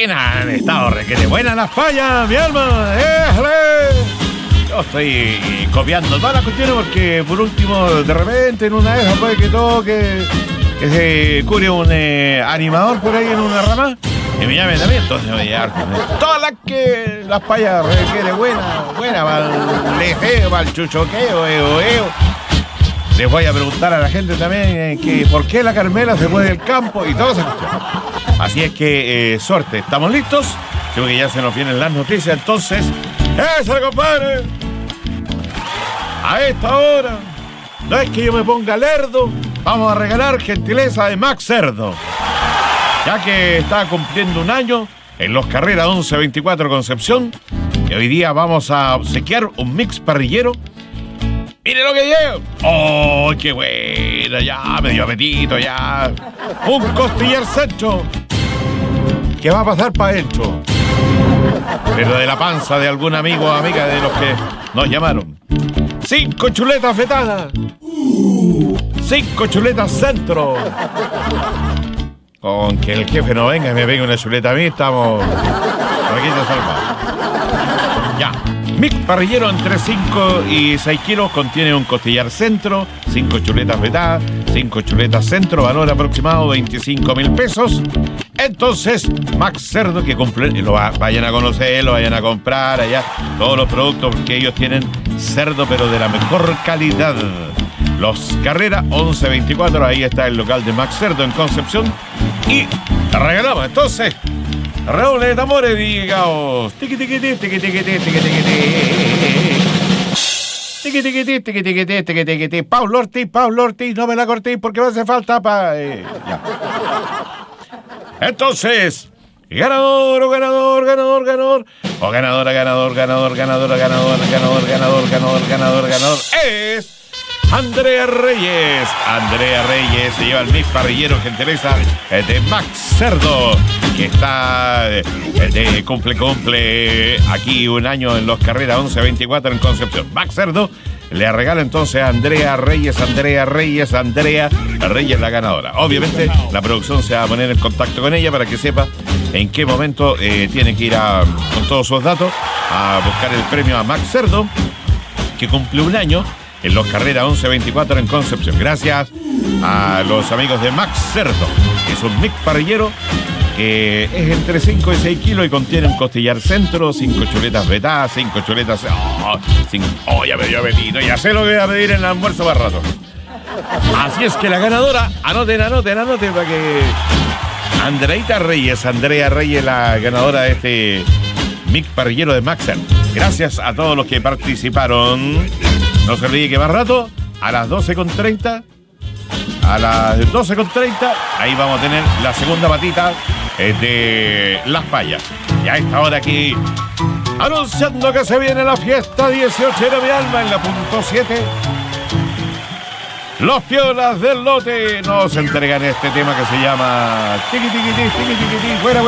buena, han estado requete buenas las payas, mi alma. Yo estoy copiando todas las cuestiones porque por último, de repente en una de esas puede que toque, que se cure un animador por ahí en una rama y me llame también. Entonces voy a llevar todas las payas requete buena para el lejeo, para el chuchoqueo, Les voy a preguntar a la gente también que por qué la Carmela se fue del campo y todo eso. Así es que, suerte, ¿estamos listos? Creo que ya se nos vienen las noticias, entonces... ¡Eso, compadre! A esta hora, no es que yo me ponga lerdo, vamos a regalar gentileza de Max Cerdo. Ya que está cumpliendo un año en Los Carreras 1124 Concepción, y hoy día vamos a obsequiar un mix parrillero. ¡Mire lo que llevo! ¡Oh, qué bueno! Ya, me dio apetito, ya. Un costillar centro que va a pasar para adentro. Pero de la panza de algún amigo o amiga de los que nos llamaron. 5 chuletas fetadas. 5 chuletas centro. Con que el jefe no venga y me pegue una chuleta a mí, estamos... Aquí te salva. Ya. Mix parrillero entre 5 y 6 kilos, contiene un costillar centro, 5 chuletas vetadas, 5 chuletas centro, valor aproximado 25.000 pesos. Entonces, Max Cerdo, que cumple, vayan a conocer, lo vayan a comprar allá, todos los productos, porque ellos tienen cerdo, pero de la mejor calidad. Los Carreras 1124, ahí está el local de Max Cerdo en Concepción. Y regalamos, entonces... Redoble de tambores, digamos. Tiqui tiqui tiqui tiqui tiqui tiqui tiqui tiqui tiqui tiqui tiqui tiqui. Paulo Ortiz, no me la cortéis porque me hace falta para... Ya. Entonces, ganador o ganadora es... Andrea Reyes se lleva el mix parrillero gentileza de Max Cerdo, que está cumple aquí un año en Los Carreras 1124 en Concepción. Max Cerdo le regala entonces a Andrea Reyes la ganadora. Obviamente la producción se va a poner en contacto con ella para que sepa en qué momento tiene que ir con todos sus datos a buscar el premio a Max Cerdo, que cumple un año en Los Carreras 1124 en Concepción. Gracias a los amigos de Max Cerdo. Es un mix parrillero que es entre 5 y 6 kilos y contiene un costillar centro, 5 chuletas vetadas, 5 chuletas... ya me dio apetito, ya sé lo que voy a pedir en el almuerzo para rato. Así es que la ganadora, anoten para que... Andrea Reyes, la ganadora de este mix parrillero de Max Cerdo. Gracias a todos los que participaron. No se olvide que más rato, a las 12:30, ahí vamos a tener la segunda patita de las payas. Y a esta hora aquí, anunciando que se viene la fiesta 18 de mi alma en la punto 7. Los Piolas del Lote nos entregan este tema que se llama Tiqui Tiqui Tiqui Tiqui Tiqui Tiqui. Fuera.